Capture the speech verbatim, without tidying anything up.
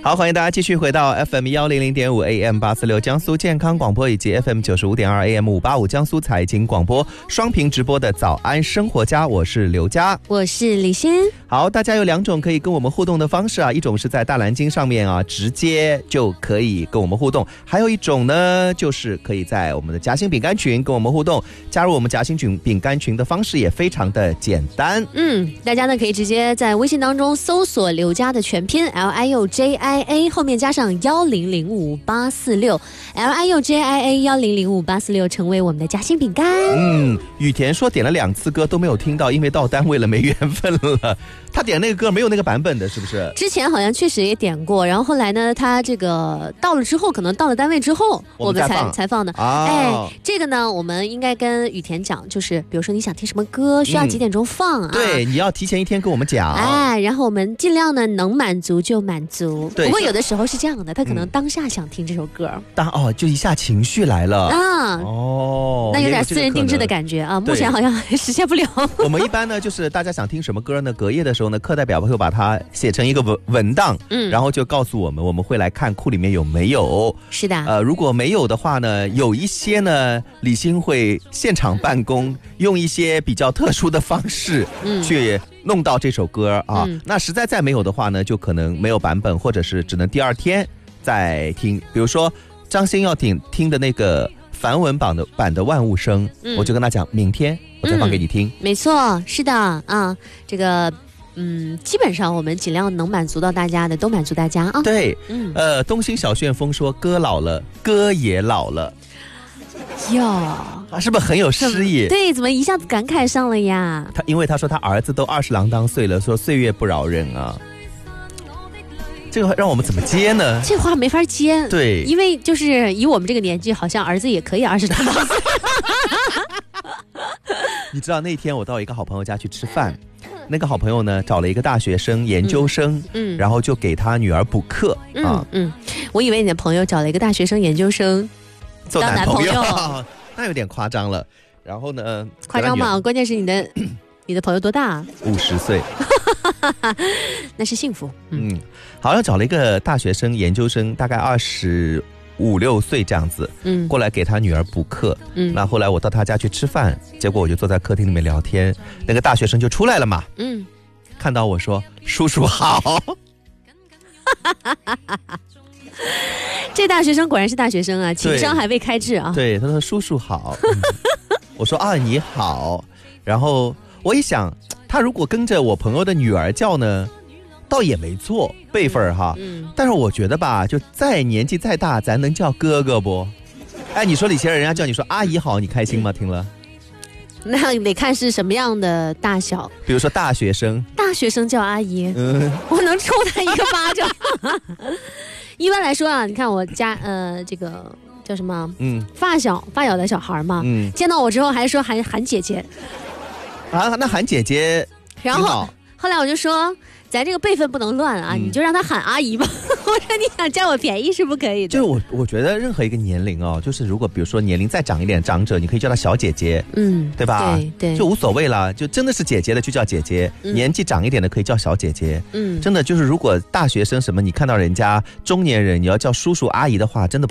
好，欢迎大家继续回到 F M 一零零点五 A M 八四六江苏健康广播以及 F M 九十五点二 A M 五八五江苏财经广播双屏直播的早安生活家，我是刘佳， 我是李欣。 好，大家有两种可以跟我们互动的方式啊，一种是在大蓝鲸上面啊直接就可以跟我们互动，还有一种呢就是可以在我们的夹心饼干群跟我们互动。加入我们夹心群饼干群的方式也非常的简单， 嗯，大家呢可以直接在微信当中搜索刘佳的全拼 L I U J I A 后面加上幺零零五八四六 L I U J I A 幺零零五八四六成为我们的夹心饼干。 嗯，雨田说点了两次歌都没有听到，因为到单位了没缘分了。他点那个歌没有那个版本的，是不是？ 之前好像确实也点过，然后后来呢，他这个到了之后，可能到了单位之后，我们才才放的。 哦、 哎，这个呢，我们应该跟雨田讲，就是比如说你想听什么歌，需要几点钟放啊？ 嗯、对，你要提前一天跟我们讲。 哎，然后我们尽量呢能满足就满足。 对， 不过有的时候是这样的，他可能当下想听这首歌，嗯、 当哦就一下情绪来了啊，哦， 那有点私人定制的感觉啊，目前好像实现不了。 我们一般呢，就是大家想听什么歌呢？隔夜的时候呢，课代表会把它写成一个文文档，嗯，然后就告诉我们，我们会来看库里面有没有。 是的， 呃，如果没有的话呢，有一些呢，李欣会现场办公，用一些比较特殊的方式，嗯，去弄到这首歌啊。嗯、那实在再没有的话呢，就可能没有版本，或者是只能第二天再听。比如说张欣要听听的那个梵文版的版的万物生，嗯、我就跟他讲，明天我再放给你听。 嗯、没错，是的啊，这个。嗯，基本上我们尽量能满足到大家的都满足大家啊。 对，嗯，呃，东兴小旋风说歌老了，歌也老了， 哟， 啊，是不是很有诗意？ 对，怎么一下子感慨上了呀？ 他因为他说他儿子都二十郎当岁了，说岁月不饶人啊。这个让我们怎么接呢？ 这话没法接， 对， 因为就是以我们这个年纪，好像儿子也可以二十郎当岁。 你知道那天我到一个好朋友家去吃饭。那个好朋友呢，找了一个大学生研究生，嗯，嗯然后就给他女儿补课、 嗯、啊。嗯，我以为你的朋友找了一个大学生研究生做男朋友， 当男朋友那有点夸张了。然后呢， 夸张吗？关键是你的你的朋友多大？ 五十岁， 那是幸福。嗯， 嗯好像找了一个大学生研究生，大概二十五六岁这样子，嗯，过来给他女儿补课，嗯，那后来我到他家去吃饭，结果我就坐在客厅里面聊天，那个大学生就出来了嘛，嗯，看到我说叔叔好， 这大学生果然是大学生啊，情商还未开智啊， 对，他说叔叔好，嗯、我说啊你好，然后我一想，他如果跟着我朋友的女儿叫呢？倒也没错，辈分哈，嗯，但是我觉得吧，就再年纪再大，咱能叫哥哥不？哎，你说以前人家叫你说阿姨好，你开心吗？听了， 那得看是什么样的大小。 比如说大学生， 大学生叫阿姨，嗯，我能抽他一个巴掌。一般来说啊，你看我家呃这个叫什么？嗯，发小发小的小孩嘛，嗯，见到我之后还说喊喊姐姐， 啊，那喊姐姐， 然后后来我就说。咱这个辈分不能乱啊、嗯，你就让他喊阿姨吧。我说你想占我便宜是不可以的。 就是我我觉得任何一个年龄哦，就是如果比如说年龄再长一点长者，你可以叫他小姐姐，嗯，对吧？ 对对， 就无所谓了，就真的是姐姐的就叫姐姐、嗯，年纪长一点的可以叫小姐姐。嗯，真的就是如果大学生什么，你看到人家中年人你要叫叔叔阿姨的话，真的不。